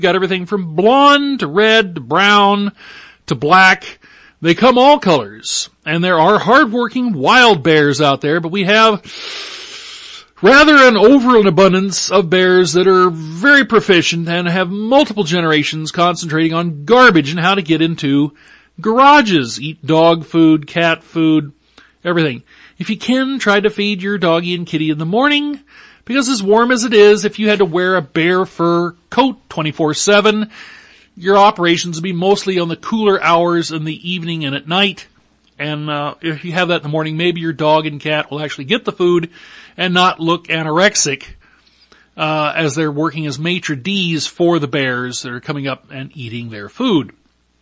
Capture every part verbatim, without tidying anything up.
got everything from blonde to red to brown to black. They come all colors. And there are hardworking wild bears out there, but we have rather an overabundance of bears that are very proficient and have multiple generations concentrating on garbage and how to get into garages, eat dog food, cat food, everything. If you can, try to feed your doggy and kitty in the morning, because as warm as it is, if you had to wear a bear fur coat twenty-four seven, your operations would be mostly on the cooler hours in the evening and at night. And uh, if you have that in the morning, maybe your dog and cat will actually get the food and not look anorexic uh, as they're working as maitre d's for the bears that are coming up and eating their food.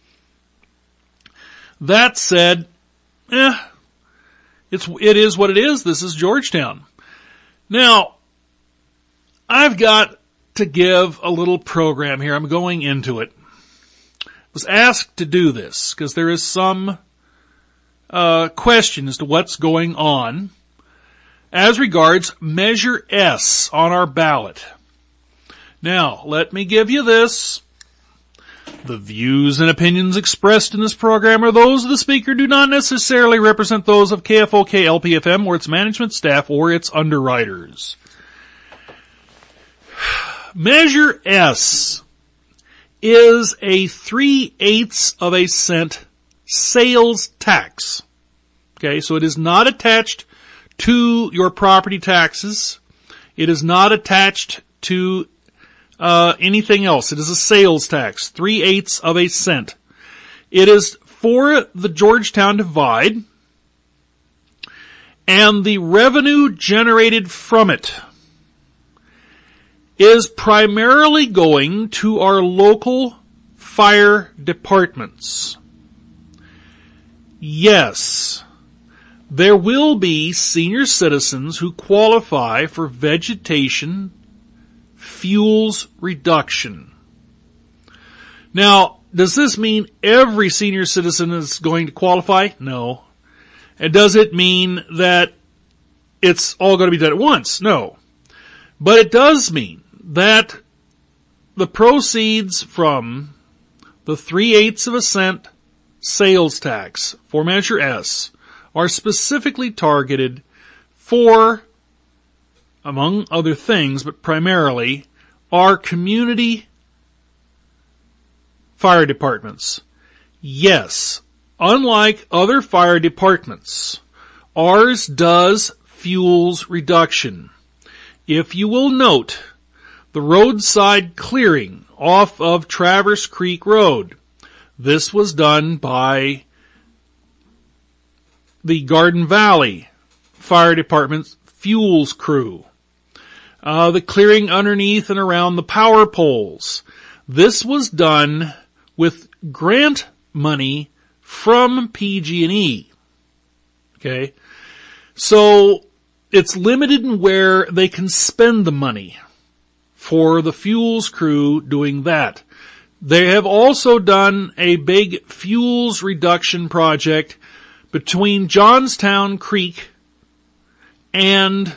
That said, eh, it's, it is what it is. This is Georgetown. Now, I've got to give a little program here. I'm going into it. I was asked to do this because there is some uh question as to what's going on as regards Measure S on our ballot. Now, let me give you this. The views and opinions expressed in this program are those of the speaker, do not necessarily represent those of K F O K L P F M or its management staff or its underwriters. Measure S is a three-eighths of a cent sales tax. Okay, so it is not attached to your property taxes. It is not attached to uh anything else. It is a sales tax, three-eighths of a cent. It is for the Georgetown Divide, and the revenue generated from it is primarily going to our local fire departments. Yes, there will be senior citizens who qualify for vegetation fuels reduction. Now, does this mean every senior citizen is going to qualify? No. And does it mean that it's all going to be done at once? No. But it does mean that the proceeds from the three-eighths of a cent sales tax for Measure S are specifically targeted for, among other things, but primarily, our community fire departments. Yes, unlike other fire departments, ours does fuels reduction. If you will note, the roadside clearing off of Traverse Creek Road, this was done by the Garden Valley Fire Department's fuels crew. Uh, the clearing underneath and around the power poles, this was done with grant money from P G and E. Okay? So, it's limited in where they can spend the money for the fuels crew doing that. They have also done a big fuels reduction project between Johnstown Creek and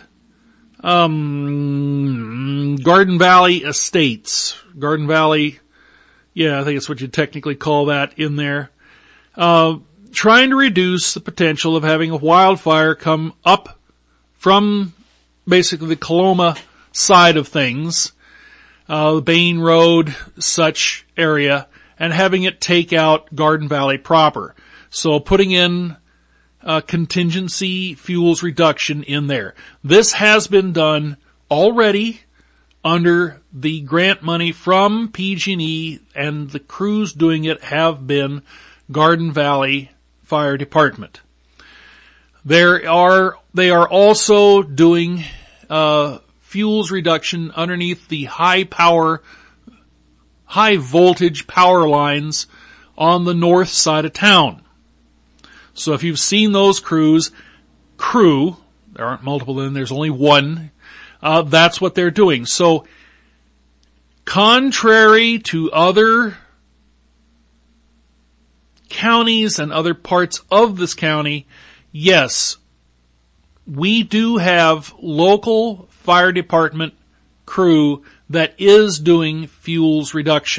um Garden Valley Estates. Garden Valley, yeah, I think it's what you technically call that in there. Uh, trying to reduce the potential of having a wildfire come up from basically the Coloma side of things, uh, the Bain Road, such area, and having it take out Garden Valley proper. So putting in uh, contingency fuels reduction in there. This has been done already under the grant money from P G and E, and the crews doing it have been Garden Valley Fire Department. There are, they are also doing, uh, fuels reduction underneath the high power, high voltage power lines on the north side of town. So if you've seen those crews, crew, there aren't multiple in, there's only one, uh, that's what they're doing. So, contrary to other counties and other parts of this county, yes, we do have local fire department crew that is doing fuels reduction.